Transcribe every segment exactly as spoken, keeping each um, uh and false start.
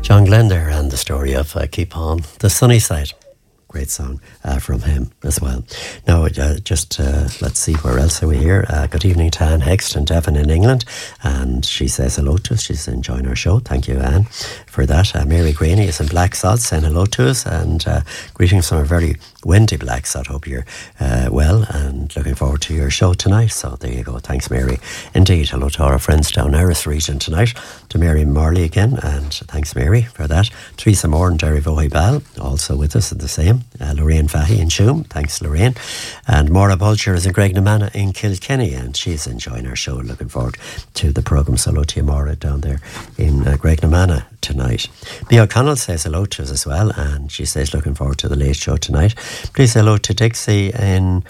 John Glenn there, and the story of uh, Keep On the Sunny Side. Great song uh, from him as well. Now, uh, just uh, let's see, where else are we here? Uh, good evening to Anne Hext and Devon in England. And she says hello to us. She's enjoying our show. Thank you, Anne, for that. Uh, Mary Graney is in Blacksod saying hello to us. And uh, greetings from a very windy Blacksod. Hope you're uh, well and looking forward to your show tonight. So there you go. Thanks, Mary. Indeed, hello to our friends down Erris region tonight. To Mary Marley again. And thanks, Mary, for that. Teresa Moore and Jerry Vohey Ball also with us at the same. Uh, Lorraine Fahy in Shoom, thanks Lorraine. And Maura Bulger is in Graignamanagh in Kilkenny, and she's enjoying our show. Looking forward to the programme. So hello to you, Maura, down there in uh, Graignamanagh tonight. B. O'Connell says hello to us as well, and she says looking forward to the late show tonight. Please say hello to Dixie in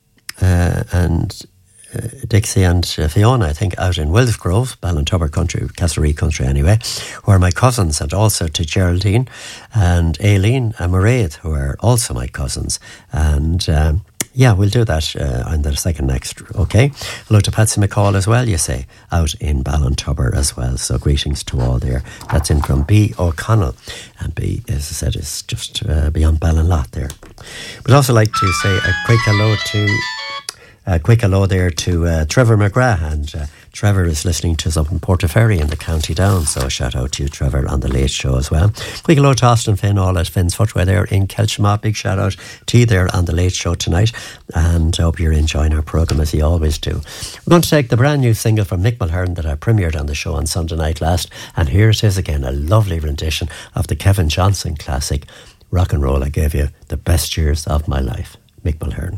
uh, and Uh, Dixie and uh, Fiona, I think, out in Wilsgrove, Ballintubber country, Castlereagh country anyway, who are my cousins, and also to Geraldine and Aileen and Mairead, who are also my cousins. And um, yeah, we'll do that uh, on the second next, okay? Hello to Patsy McCall as well, you say, out in Ballintubber as well. So greetings to all there. That's in from B. O'Connell. And B, as I said, is just uh, beyond Ballinlough there. We'd also like to say a quick hello to A quick hello there to uh, Trevor McGrath, and uh, Trevor is listening to us up in Portaferry in the County Down, so a shout out to you, Trevor, on the late show as well. Quick hello to Austin Finn, all at Finn's Footwear there in Kelchma. Big shout out to you there on the late show tonight, and I hope you're enjoying our programme as you always do. We're going to take the brand new single from Nick Mulhern that I premiered on the show on Sunday night last, and here it is again, a lovely rendition of the Kevin Johnson classic, Rock and Roll. I Gave You the Best Years of My Life. Mick Mulhern.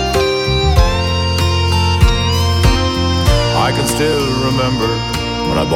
I can still remember when I